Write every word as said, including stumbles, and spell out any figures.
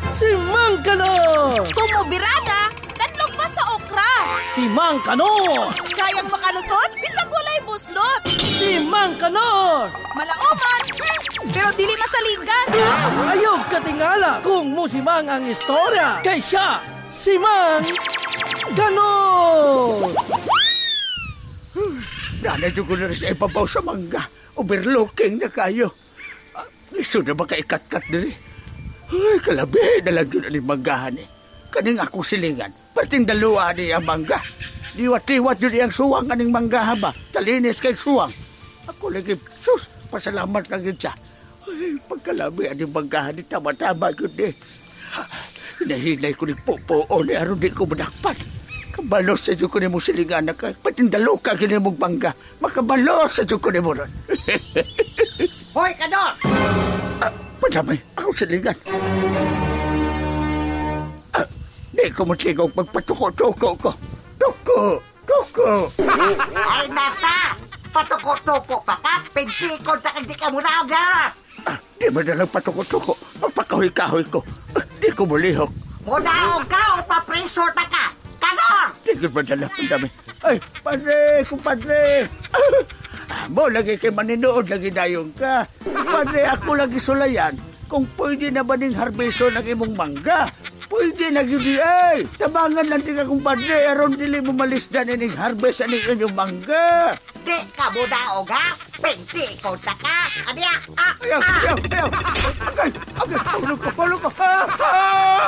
Si Mang Kanor! Tumubirada, kanlog pa sa okra. Si Mang Kanor! Kayang makalusot, bisag walay buslot. Si Mang Kanor! Malaoman, pero dili masaligan. Ayog katingala kung musimang ang istorya. Kay siya, si Mang Kanor! Nanay ko na rin sa ibabaw sa mangga. Overlooking na kayo. Ah, iso na ba kaikat-kat diri? Ay, kalabi na lang yun ang manggahan eh. Kaning akong silingan, parting dalawa ni ang mangga. Liwat-liwat yun ang suwang kaning manggaha ba? Talinis kay suwang. Ako lagi, sus, pasalamat lang yun siya. Ay, pagkalabi ang manggahan ni tama-tama yun eh. Hinahinay ko ni Popo o ni aron di ko manakpan. Kabalos sa dyan ko ni mo silingan na ka. Patindalo ka gini mong mangga. Makabalos sa dyan ko ni mo ron. Hoy, Kanor! Ah, padamay, ako silingan. Ah, di ko matligaw magpatuko-tuko ko. Tuko! Tuko! Ay, nasa! Patuko-tuko pa ka! Pintikon sa hindi ka muna ang garap! Ah, di ba na lang patuko-tuko? Magpakahoy-kahoy ko. Ah, di ko mulihok. Muna ang ka o papreso na ka! Kanor! Di ko ba na lang padamay? Ay, padre, kumpadre! Ah, mo lagi kay maninood, lagi dayong ka. Padre, ako lagi sulayan. Kung pwede na ba ning harbeso ng imong mangga? Pwede na yun di ay. Tabangan lang di ka kumpadre. Aron dili mo malis na nining harvest aning inyong mangga. Di ka muna o ga! Pintikon na ka! Kanya! Ah! Ayaw, Ah! ayaw, ayaw. Agay, agay. Pulog ko, pulog ko. Ah, ah!